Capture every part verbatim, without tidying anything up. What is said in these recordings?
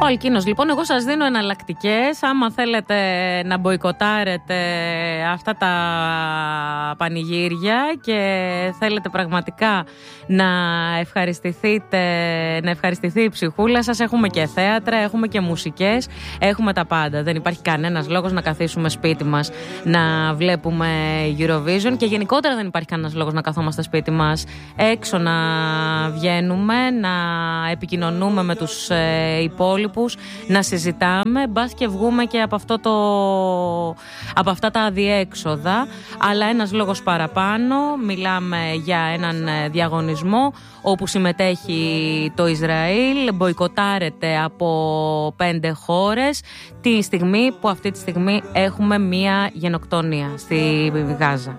Ο Αλκίνος, λοιπόν, εγώ σας δίνω εναλλακτικές. Άμα θέλετε να μποϊκοτάρετε αυτά τα πανηγύρια και θέλετε πραγματικά να ευχαριστηθείτε, να ευχαριστηθεί η ψυχούλα σας, έχουμε και θέατρα, έχουμε και μουσικές, έχουμε τα πάντα. Δεν υπάρχει κανένας λόγος να καθίσουμε σπίτι μας να βλέπουμε Eurovision και γενικότερα δεν υπάρχει κανένας λόγος να καθόμαστε σπίτι μας. Έξω να βγαίνουμε, να επικοινωνούμε με τους ε, υπόλοιπους, να συζητάμε, μπας και βγούμε και από, αυτό το, από αυτά τα αδιέξοδα. Αλλά ένας λόγος παραπάνω, μιλάμε για έναν διαγωνισμό όπου συμμετέχει το Ισραήλ, μποϊκοτάρεται από πέντε χώρες, τη στιγμή που αυτή τη στιγμή έχουμε μία γενοκτονία στη Γάζα.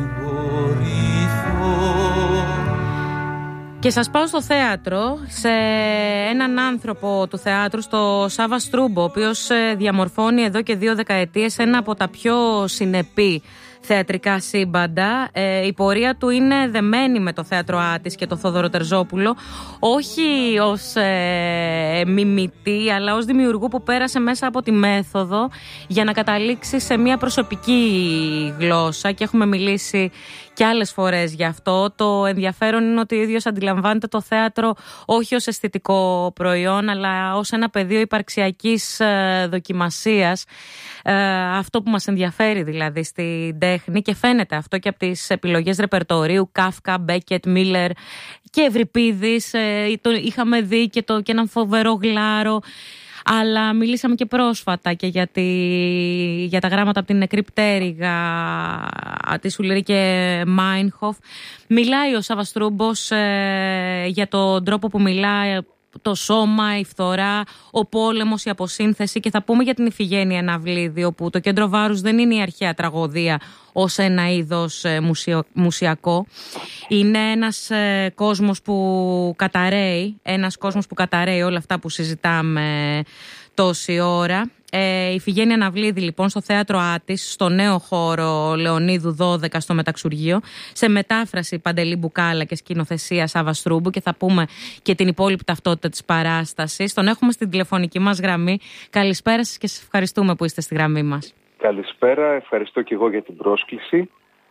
Και σας πάω στο θέατρο, σε έναν άνθρωπο του θεάτρου, στο Σάβα Στρούμπο, ο οποίος διαμορφώνει εδώ και δύο δεκαετίες ένα από τα πιο συνεπή θεατρικά σύμπαντα. Ε, η πορεία του είναι δεμένη με το θέατρο Άττης και το Θόδωρο Τερζόπουλο, όχι ως ε, μιμητή, αλλά ως δημιουργού που πέρασε μέσα από τη μέθοδο για να καταλήξει σε μια προσωπική γλώσσα, και έχουμε μιλήσει και άλλες φορές γι' αυτό. Το ενδιαφέρον είναι ότι ο ίδιος αντιλαμβάνεται το θέατρο όχι ως αισθητικό προϊόν, αλλά ως ένα πεδίο υπαρξιακής ε, δοκιμασίας. Ε, αυτό που μας ενδιαφέρει δηλαδή στην τέχνη, και φαίνεται αυτό και από τις επιλογές ρεπερτορίου, Κάφκα, Μπέκετ, Μίλερ και Ευρυπίδης. Ε, το είχαμε δει και, το, και έναν φοβερό Γλάρο. Αλλά μιλήσαμε και πρόσφατα και για, τη, για τα γράμματα από την νεκρή πτέρυγα τη Σουληρίκε Μάινχοφ. Μιλάει ο Σάβας Στρούμπος ε, για τον τρόπο που μιλάει, το σώμα, η φθορά, ο πόλεμος, η αποσύνθεση, και θα πούμε για την Ιφηγένεια Ναυλίδη, όπου το κέντρο βάρους δεν είναι η αρχαία τραγωδία ως ένα είδος ε, μουσιο, μουσιακό. Είναι ένας ε, κόσμος που καταραίει, ένας κόσμος που καταραίει όλα αυτά που συζητάμε τόση ώρα. Ε, η Ιφηγένεια Ναυλίδη, λοιπόν, στο θέατρο Άττης, στο νέο χώρο Λεωνίδου δώδεκα στο Μεταξουργείο, σε μετάφραση Παντελή Μπουκάλα και σκηνοθεσία Σάβα Στρούμπου, και θα πούμε και την υπόλοιπη ταυτότητα της παράστασης. Τον έχουμε στην τηλεφωνική μας γραμμή. Καλησπέρα σας και σας ευχαριστούμε που είστε στη γραμμή μας. Καλησπέρα, ευχαριστώ και εγώ για την πρόσκληση.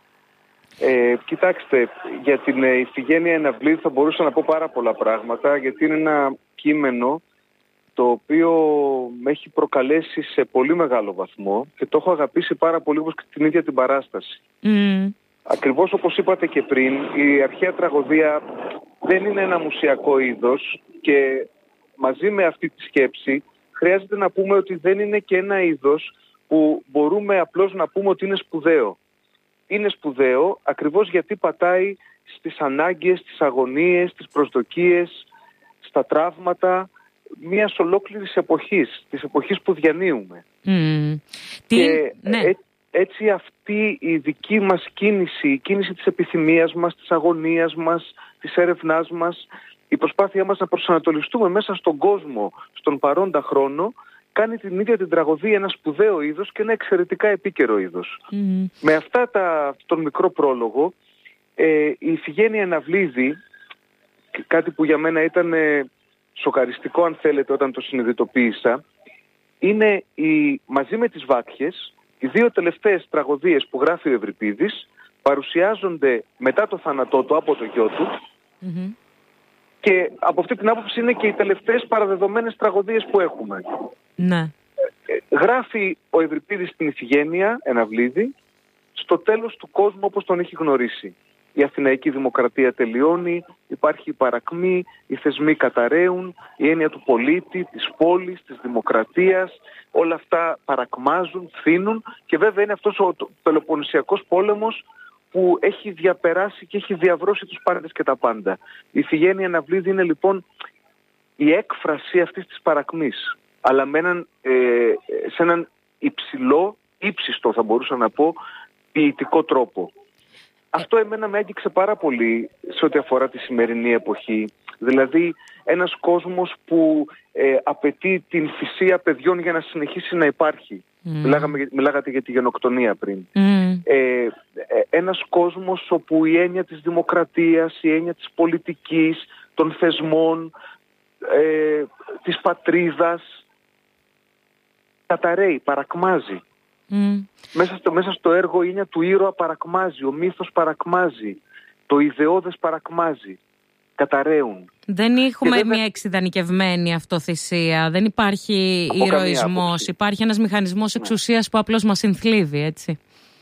Ε, κοιτάξτε, για την Ιφηγένεια Ναυλίδη θα μπορούσα να πω πάρα πολλά πράγματα, γιατί είναι ένα κείμενο το οποίο με έχει προκαλέσει σε πολύ μεγάλο βαθμό και το έχω αγαπήσει πάρα πολύ, όπως και την ίδια την παράσταση. Mm. Ακριβώς όπως είπατε και πριν, η αρχαία τραγωδία δεν είναι ένα μουσιακό είδος, και μαζί με αυτή τη σκέψη χρειάζεται να πούμε ότι δεν είναι και ένα είδος που μπορούμε απλώς να πούμε ότι είναι σπουδαίο. Είναι σπουδαίο ακριβώς γιατί πατάει στις ανάγκες, στις αγωνίες, στις προσδοκίες, στα τραύματα μιας ολόκληρης εποχής, της εποχής που διανύουμε. Mm. Και ναι. έ, έτσι αυτή η δική μας κίνηση, η κίνηση της επιθυμίας μας, της αγωνίας μας, της έρευνάς μας, η προσπάθειά μας να προσανατολιστούμε μέσα στον κόσμο, στον παρόντα χρόνο, κάνει την ίδια την τραγωδία ένα σπουδαίο είδος και ένα εξαιρετικά επίκαιρο είδος. Mm. Με αυτά τα, τον μικρό πρόλογο, ε, η Ιφηγένεια Ναυλίδη, κάτι που για μένα ήταν ε, σοκαριστικό αν θέλετε όταν το συνειδητοποίησα, είναι η, μαζί με τις Βάτιες, οι δύο τελευταίες τραγωδίες που γράφει ο Ευρυπίδης παρουσιάζονται μετά το θάνατό του από το γιο του, mm-hmm. και από αυτή την άποψη είναι και οι τελευταίες παραδεδομένες τραγωδίες που έχουμε. Ναι. Γράφει ο Ευρυπίδης την Ιφηγένεια Ναυλίδη στο τέλος του κόσμου όπως τον έχει γνωρίσει. Η Αθηναϊκή Δημοκρατία τελειώνει, υπάρχει η παρακμή, οι θεσμοί καταραίουν, η έννοια του πολίτη, της πόλης, της δημοκρατίας, όλα αυτά παρακμάζουν, φθήνουν, και βέβαια είναι αυτός ο Πελοποννησιακός πόλεμος που έχει διαπεράσει και έχει διαβρώσει τους πάντες και τα πάντα. Η Ιφηγένεια Ναυλίδη είναι λοιπόν η έκφραση αυτής της παρακμής, αλλά με έναν, ε, σε έναν υψηλό, ύψιστο θα μπορούσα να πω, ποιητικό τρόπο. Αυτό εμένα με άγγιξε πάρα πολύ σε ό,τι αφορά τη σημερινή εποχή. Δηλαδή ένας κόσμος που ε, απαιτεί την θυσία παιδιών για να συνεχίσει να υπάρχει. Mm. Μιλάγαμε, μιλάγατε για τη γενοκτονία πριν. Mm. Ε, ε, ένας κόσμος όπου η έννοια της δημοκρατίας, η έννοια της πολιτικής, των θεσμών, ε, της πατρίδας, καταραίει, παρακμάζει. Mm. Μέσα, στο, μέσα στο έργο η έννοια του ήρωα παρακμάζει, ο μύθος παρακμάζει, το ιδεώδες παρακμάζει, καταραίουν. Δεν έχουμε βέβαια... μια εξειδανικευμένη αυτοθυσία, δεν υπάρχει ηρωισμός, υπάρχει ένας μηχανισμός εξουσίας που απλώς μας συνθλίβει, έτσι.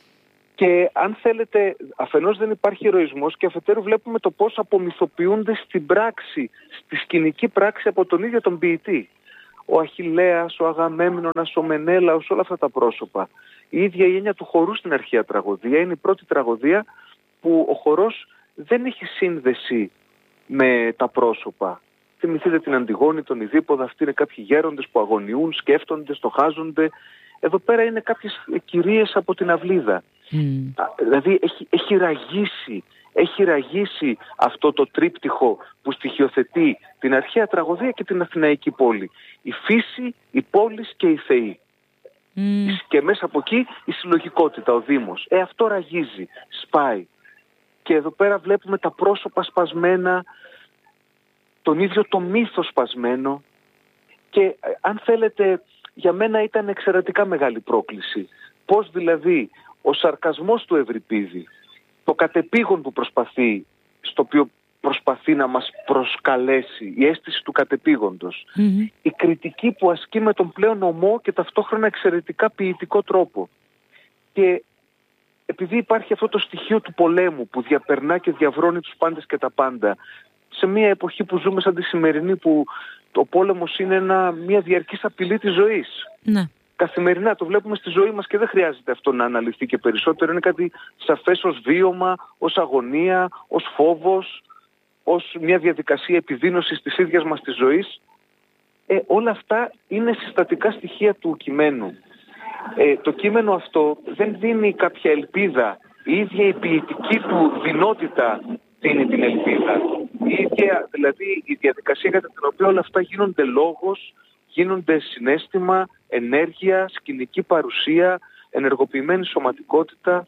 Και αν θέλετε, αφενός δεν υπάρχει ηρωισμός και αφετέρου βλέπουμε το πώς απομυθοποιούνται στην πράξη, στη σκηνική πράξη από τον ίδιο τον ποιητή. Ο Αχιλλέας, ο Αγαμέμνονας, ο Μενέλαος, όλα αυτά τα πρόσωπα. Η ίδια η έννοια του χορού στην αρχαία τραγωδία είναι η πρώτη τραγωδία που ο χορός δεν έχει σύνδεση με τα πρόσωπα. Θυμηθείτε την Αντιγόνη, τον Ιδίπποδα, αυτοί είναι κάποιοι γέροντες που αγωνιούν, σκέφτονται, στοχάζονται. Εδώ πέρα είναι κάποιες κυρίες από την αυλίδα. Mm. Δηλαδή έχει, έχει ραγίσει, έχει ραγίσει αυτό το τρίπτυχο που στοιχειοθετεί την αρχαία τραγωδία και την αθηναϊκή πόλη. Η φύση, η πόλη και οι θεοί. Mm. Και μέσα από εκεί η συλλογικότητα, ο Δήμος. Ε, αυτό ραγίζει, σπάει. Και εδώ πέρα βλέπουμε τα πρόσωπα σπασμένα, τον ίδιο το μύθο σπασμένο. Και αν θέλετε, για μένα ήταν εξαιρετικά μεγάλη πρόκληση. Πώς δηλαδή ο σαρκασμός του Ευρυπίδη, το κατεπήγον που προσπαθεί, στο οποίο προσπαθεί να μας προσκαλέσει, η αίσθηση του κατεπήγοντος, mm-hmm. η κριτική που ασκεί με τον πλέον ομό και ταυτόχρονα εξαιρετικά ποιητικό τρόπο. Και επειδή υπάρχει αυτό το στοιχείο του πολέμου που διαπερνά και διαβρώνει τους πάντες και τα πάντα, σε μια εποχή που ζούμε σαν τη σημερινή, που ο πόλεμος είναι ένα, μια διαρκής απειλή της ζωής. Ναι. Καθημερινά το βλέπουμε στη ζωή μας και δεν χρειάζεται αυτό να αναλυθεί και περισσότερο. Είναι κάτι σαφές ως βίωμα, ως αγωνία, ως φόβος, ως μια διαδικασία επιδείνωσης της ίδιας μας της ζωής. Ε, όλα αυτά είναι συστατικά στοιχεία του κειμένου. Ε, το κείμενο αυτό δεν δίνει κάποια ελπίδα. Η ίδια η ποιητική του δεινότητα δίνει την ελπίδα. Η ίδια, δηλαδή η διαδικασία κατά την οποία όλα αυτά γίνονται λόγος, γίνονται συναίσθημα, ενέργεια, σκηνική παρουσία, ενεργοποιημένη σωματικότητα.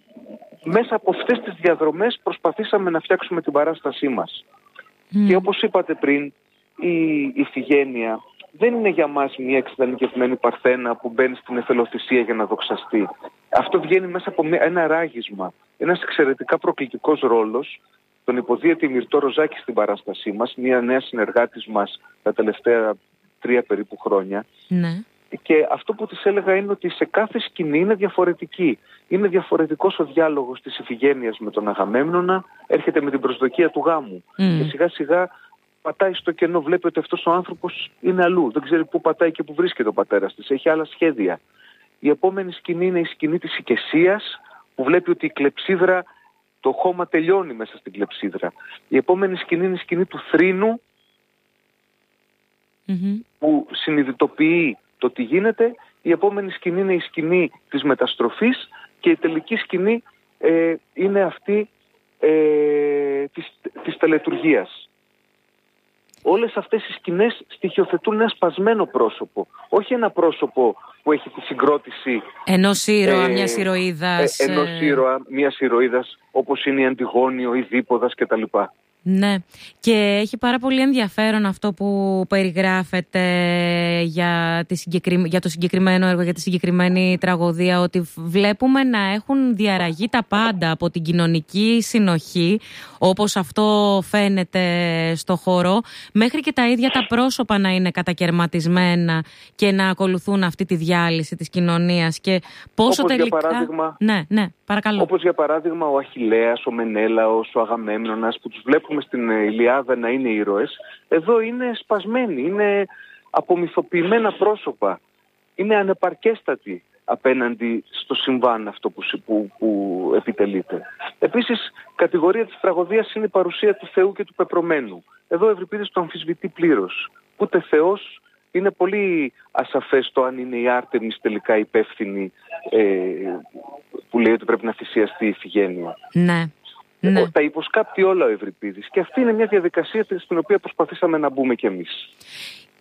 Μέσα από αυτές τις διαδρομές προσπαθήσαμε να φτιάξουμε την παράστασή μας. Mm. Και όπως είπατε πριν, η Ιφηγένεια δεν είναι για μας μια εξειδανικευμένη παρθένα που μπαίνει στην εθελοθυσία για να δοξαστεί. Αυτό βγαίνει μέσα από ένα ράγισμα. Ένας εξαιρετικά προκλητικός ρόλος. Τον υποδίεται η Μυρτώ Ροζάκη στην παράστασή μας, μια νέα συνεργάτης μας τα τελευταία τρία περίπου χρόνια. Ναι. Και αυτό που της έλεγα είναι ότι σε κάθε σκηνή είναι διαφορετική. Είναι διαφορετικός ο διάλογος της Ιφηγένειας με τον Αγαμέμνονα, έρχεται με την προσδοκία του γάμου. Mm. Και σιγά σιγά πατάει στο κενό, βλέπει ότι αυτός ο άνθρωπος είναι αλλού. Δεν ξέρει πού πατάει και πού βρίσκεται ο πατέρας της. Έχει άλλα σχέδια. Η επόμενη σκηνή είναι η σκηνή της Οικεσίας, που βλέπει ότι η κλεψίδρα, το χώμα τελειώνει μέσα στην κλεψίδρα. Η επόμενη σκηνή είναι η σκηνή του θρήνου, mm-hmm. που συνειδητοποιεί το τι γίνεται. Η επόμενη σκηνή είναι η σκηνή της μεταστροφής και η τελική σκηνή ε, είναι αυτή ε, της, της τελετουργίας. Όλες αυτές οι σκηνές στοιχειοθετούν ένα σπασμένο πρόσωπο. Όχι ένα πρόσωπο που έχει τη συγκρότηση ενός ήρωα, ε, μιας ηρωίδας. Ε, ενός ήρωα, μιας ηρωίδας, όπως είναι η Αντιγόνη, ο Ιδίπποδας κτλ. Ναι, και έχει πάρα πολύ ενδιαφέρον αυτό που περιγράφεται για, τη συγκεκρι... για το συγκεκριμένο έργο, για τη συγκεκριμένη τραγωδία, ότι βλέπουμε να έχουν διαραγεί τα πάντα από την κοινωνική συνοχή, όπως αυτό φαίνεται στο χορό, μέχρι και τα ίδια τα πρόσωπα να είναι κατακερματισμένα και να ακολουθούν αυτή τη διάλυση της κοινωνίας. Και πόσο όπως τελικά... για παράδειγμα... Ναι, ναι, παρακαλώ. Όπως για παράδειγμα ο Αχιλλέας, ο Μενέλαος, ο Αγαμέμνονας, που τους βλέπουμε στην Ηλιάδα να είναι ήρωες, εδώ είναι σπασμένοι, είναι απομυθοποιημένα πρόσωπα, είναι ανεπαρκέστατοι απέναντι στο συμβάν αυτό που, που, που επιτελείται. Επίσης, κατηγορία της τραγωδίας είναι η παρουσία του Θεού και του πεπρωμένου. Εδώ ο Ευρυπίδης το αμφισβητεί πλήρως. Ούτε Θεός, είναι πολύ ασαφές το αν είναι η Άρτεμις τελικά υπεύθυνη, ε, που λέει ότι πρέπει να θυσιαστεί η Ιφηγένεια. Ναι. Ναι. Τα υποσκάπτει όλα ο Ευρυπίδης και αυτή είναι μια διαδικασία στην οποία προσπαθήσαμε να μπούμε κι εμείς.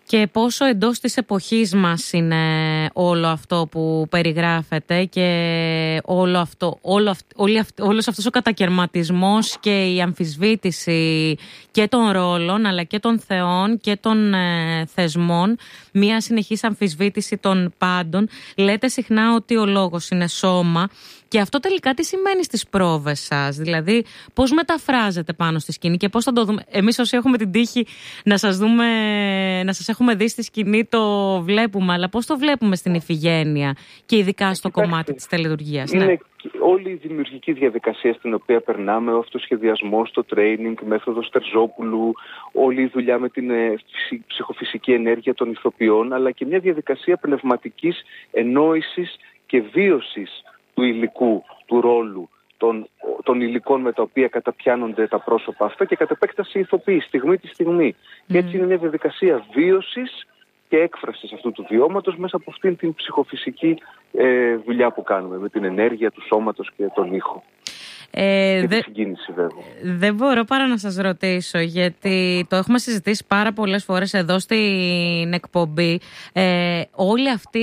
Και πόσο εντός της εποχής μας είναι όλο αυτό που περιγράφεται και όλο αυτό, όλο αυ, όλη αυ, όλος αυτός ο κατακαιρματισμός και η αμφισβήτηση και των ρόλων αλλά και των θεών και των ε, θεσμών, μια συνεχής αμφισβήτηση των πάντων. Λέτε συχνά ότι ο λόγος είναι σώμα. Και αυτό τελικά τι σημαίνει στις πρόβες σας? Δηλαδή πώς μεταφράζεται πάνω στη σκηνή και πώς θα το δούμε? Εμείς όσοι έχουμε την τύχη να σας δούμε, να σας έχουμε δει στη σκηνή, το βλέπουμε, αλλά πώς το βλέπουμε στην Ιφηγένεια και ειδικά στο Κοιτάξτε, κομμάτι της τελετουργίας? Είναι ναι. όλη η δημιουργική διαδικασία στην οποία περνάμε, ο αυτοσχεδιασμός, το training, μέθοδος Τερζόπουλου, όλη η δουλειά με την ε, ψυχοφυσική ενέργεια των ηθοποιών, αλλά και μια διαδικασία πνευματικής εννόησης και βίωσης του υλικού, του ρόλου, των, των υλικών με τα οποία καταπιάνονται τα πρόσωπα αυτά και κατ' επέκταση ηθοποιεί, στιγμή τη στιγμή. Mm. Και έτσι είναι μια διαδικασία βίωσης και έκφρασης αυτού του βιώματος μέσα από αυτήν την ψυχοφυσική ε, δουλειά που κάνουμε, με την ενέργεια του σώματος και τον ήχο. Ε, και δε, τη συγκίνηση βέβαια. Δεν μπορώ παρά να σας ρωτήσω, γιατί το έχουμε συζητήσει πάρα πολλές φορές εδώ στην εκπομπή, ε, όλη αυτή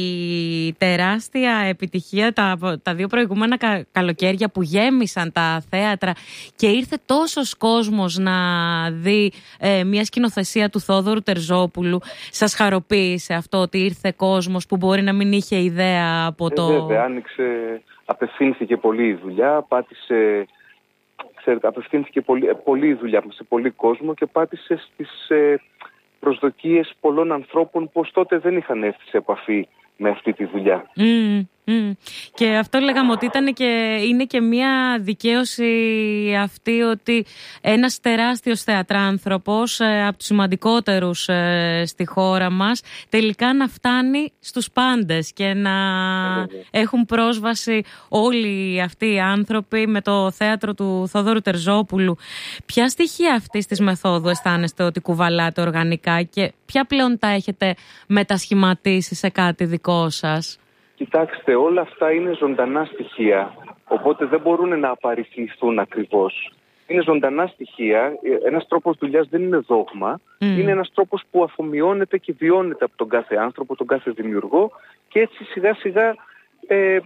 η τεράστια επιτυχία τα, τα δύο προηγούμενα κα, καλοκαίρια που γέμισαν τα θέατρα και ήρθε τόσος κόσμος να δει ε, μια σκηνοθεσία του Θόδωρου Τερζόπουλου, σας χαροποίησε αυτό ότι ήρθε κόσμος που μπορεί να μην είχε ιδέα από το... Ε, βέβαια, άνοιξε... Απευθύνθηκε πολύ η δουλειά, πάτησε, ξέρετε, απευθύνθηκε πολύ, πολύ η δουλειά σε πολύ κόσμο και πάτησε στις ε, προσδοκίες πολλών ανθρώπων που ως τότε δεν είχαν έρθει σε επαφή με αυτή τη δουλειά. Mm, mm. Και αυτό λέγαμε ότι ήταν και, είναι και μια δικαίωση αυτή ότι ένας τεράστιος θεατράνθρωπος, ε, από τους σημαντικότερους ε, στη χώρα μας, τελικά να φτάνει στους πάντες και να yeah. έχουν πρόσβαση όλοι αυτοί οι άνθρωποι με το θέατρο του Θόδωρου Τερζόπουλου. Ποια στοιχεία αυτής της μεθόδου αισθάνεστε ότι κουβαλάτε οργανικά και ποια πλέον τα έχετε μετασχηματίσει σε κάτι δικό σας? Κοιτάξτε, όλα αυτά είναι ζωντανά στοιχεία, οπότε δεν μπορούν να απαριθμηθούν ακριβώς. Είναι ζωντανά στοιχεία, ένας τρόπος δουλειάς δεν είναι δόγμα, mm. είναι ένας τρόπος που αφομοιώνεται και βιώνεται από τον κάθε άνθρωπο, τον κάθε δημιουργό και έτσι σιγά σιγά ε,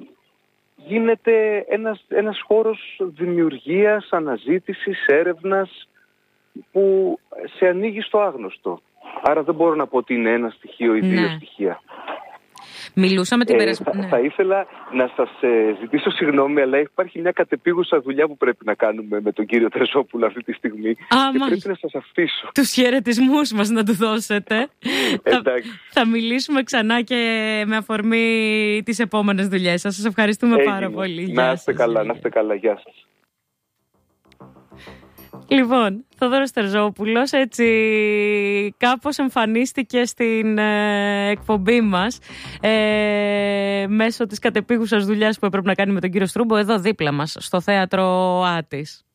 γίνεται ένας, ένας χώρος δημιουργίας, αναζήτησης, έρευνας που σε ανοίγει στο άγνωστο. Άρα δεν μπορώ να πω ότι είναι ένα στοιχείο ή δύο ναι. στοιχεία. Μιλούσαμε την ε, περασμένη. Θα, ναι. θα ήθελα να σας ε, ζητήσω συγγνώμη, αλλά υπάρχει μια κατεπίγουσα δουλειά που πρέπει να κάνουμε με τον κύριο Τερζόπουλο αυτή τη στιγμή. Α, και μάλιστα. Πρέπει να σας αφήσω. Τους χαιρετισμούς μας να του δώσετε. θα, θα μιλήσουμε ξανά και με αφορμή τις επόμενες δουλειές σας. Σας ευχαριστούμε Έγινε. πάρα πολύ. Να είστε καλά, να είστε καλά. Γεια σας. Λοιπόν, Θόδωρος Τερζόπουλος έτσι κάπως εμφανίστηκε στην ε, εκπομπή μας ε, μέσω της κατεπίγουσας δουλειάς που έπρεπε να κάνει με τον κύριο Στρούμπο εδώ δίπλα μας στο θέατρο Άττης.